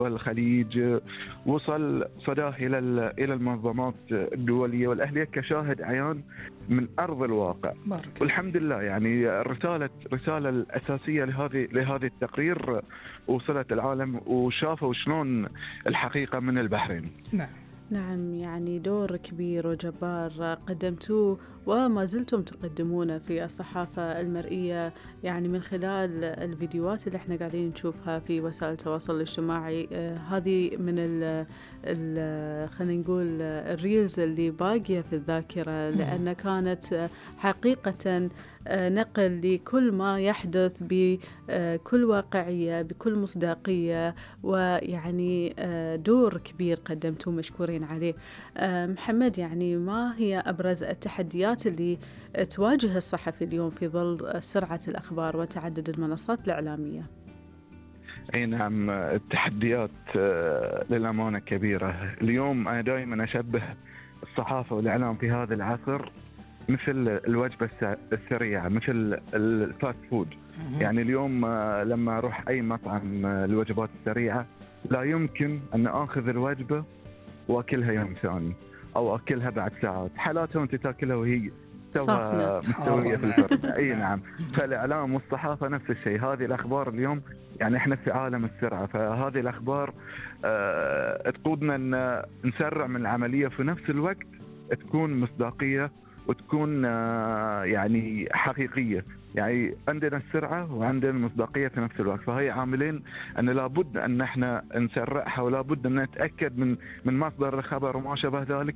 والخليج، وصل صداه إلى المنظمات الدولية والأهلية كشاهد عيان من أرض الواقع. بارك الله والحمد فيك. لله يعني الرسالة الأساسية لهذه التقرير وصلت العالم وشافوا شلون الحقيقة من البحرين. نعم. نعم، يعني دور كبير وجبار قدمتوه وما زلتم تقدمونه في الصحافة المرئية، يعني من خلال الفيديوهات اللي احنا قاعدين نشوفها في وسائل التواصل الاجتماعي. هذه من خلينا نقول الريلز اللي باقية في الذاكرة، لأن كانت حقيقة نقل لكل ما يحدث بكل واقعية بكل مصداقية، ويعني دور كبير قدمتوه مشكورين عليه. محمد، يعني ما هي أبرز التحديات اللي تواجه الصحفي اليوم في ظل سرعة الأخبار وتعدد المنصات الإعلامية؟ أي نعم، التحديات للأمانة كبيرة. اليوم أنا دائما أشبه الصحافة والإعلام في هذا العصر مثل الوجبة السريعة، مثل الفاست فود. يعني اليوم لما أروح أي مطعم الوجبات السريعة لا يمكن أن أخذ الوجبة وأكلها يوم ثاني أو أكلها بعد ساعات، حالاتها أنت تأكلها وهي مستوية في الفرن. أي نعم. فالإعلام والصحافة نفس الشيء. هذه الأخبار اليوم يعني إحنا في عالم السرعة، فهذه الأخبار تقودنا أن نسرع من العملية، في نفس الوقت تكون مصداقية وتكون يعني حقيقية. يعني عندنا السرعة وعندنا المصداقية في نفس الوقت، فهي عاملين أن لابد أن احنا نسرعها، ولابد أن نتأكد من مصدر الخبر وما شابه ذلك،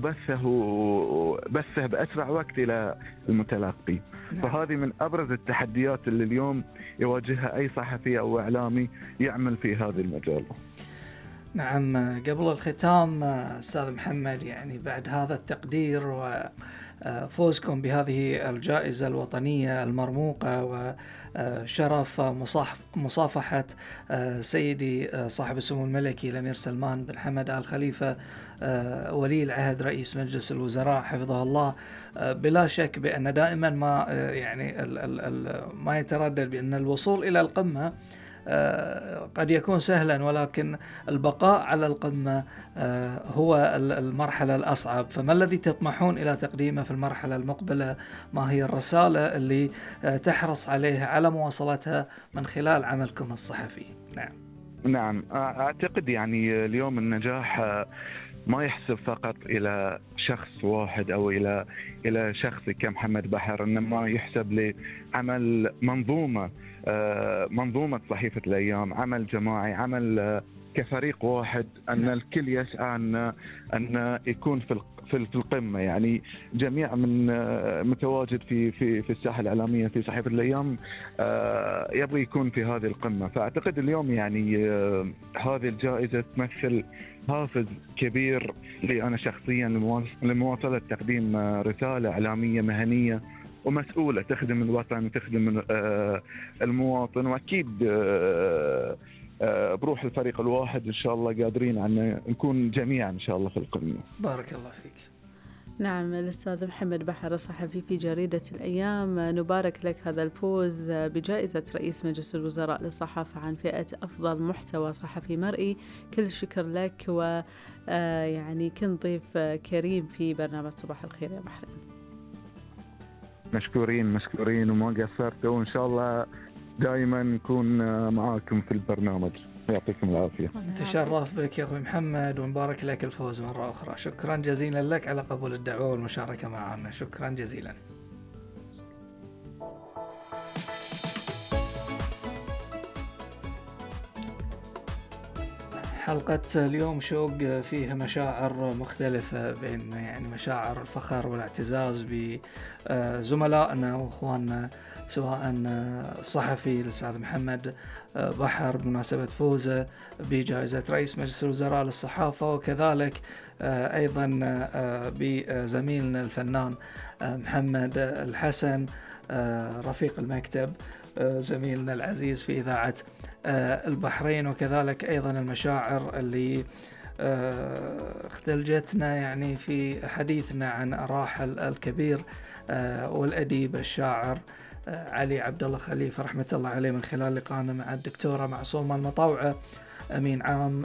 وبثه بأسرع وقت إلى المتلقي. فهذه من أبرز التحديات اللي اليوم يواجهها أي صحفي أو إعلامي يعمل في هذا المجال. نعم. قبل الختام أستاذ محمد، يعني بعد هذا التقدير وفوزكم بهذه الجائزة الوطنية المرموقة وشرف مصافحة سيدي صاحب السمو الملكي الأمير سلمان بن حمد آل خليفة ولي العهد رئيس مجلس الوزراء حفظه الله، بلا شك بأن دائما ما يعني ما يتردد بأن الوصول إلى القمة قد يكون سهلا، ولكن البقاء على القمة هو المرحلة الأصعب. فما الذي تطمحون إلى تقديمه في المرحلة المقبلة؟ ما هي الرسالة اللي تحرص عليها على مواصلتها من خلال عملكم الصحفي؟ نعم، أعتقد يعني اليوم النجاح ما يحسب فقط إلى شخص واحد أو إلى شخص كمحمد بحر، إنما يحسب لعمل منظومة صحيفة الأيام، عمل جماعي، عمل كفريق واحد، أن الكل يسعى أن يكون في القمة. يعني جميع من متواجد في الساحة الإعلامية في صحيفة الأيام يبغى يكون في هذه القمة. فأعتقد اليوم يعني هذه الجائزة تمثل حافز كبير لي أنا شخصيا لمواصلة تقديم رسالة إعلامية مهنية ومسؤولة تخدم الوطن وتخدم المواطن، وأكيد بروح الفريق الواحد إن شاء الله قادرين أن نكون جميعا إن شاء الله في القمة. بارك الله فيك. نعم، الأستاذ محمد بحر صحفي في جريدة الأيام، نبارك لك هذا الفوز بجائزة رئيس مجلس الوزراء للصحافة عن فئة أفضل محتوى صحفي مرئي. كل الشكر لك، ويعني كن ضيف كريم في برنامج صباح الخير يا بحرين. مشكورين وما قصرتوا، وإن شاء الله دائما نكون معاكم في البرنامج. يعطيكم العافية. نتشرف بك يا أخوي محمد، ونبارك لك الفوز مرة أخرى. شكرا جزيلا لك على قبول الدعوة والمشاركة معنا. شكرا جزيلا. حلقة اليوم شوق فيها مشاعر مختلفة، بين يعني مشاعر الفخر والاعتزاز بزملائنا وإخواننا، سواء الصحفي الأستاذ محمد بحر بمناسبة فوزه بجائزة رئيس مجلس الوزراء للصحافة، وكذلك أيضا بزميلنا الفنان محمد الحسن رفيق المكتب، زميلنا العزيز في إذاعة البحرين، وكذلك أيضا المشاعر اللي اختلجتنا يعني في حديثنا عن الراحل الكبير والأديب الشاعر علي عبد الله خليفة رحمة الله عليه، من خلال لقائنا مع الدكتورة معصومة المطوعة أمين عام